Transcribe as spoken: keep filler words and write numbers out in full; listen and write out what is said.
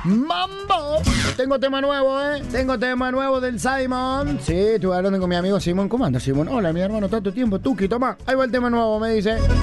¡Mambo! Tengo tema nuevo, ¿eh? Tengo tema nuevo del Simon. Sí, estuve hablando con mi amigo Simón. ¿Cómo andas, Simón? Hola, mi hermano, tanto tiempo. Tuki, toma. Ahí va el tema nuevo, me dice.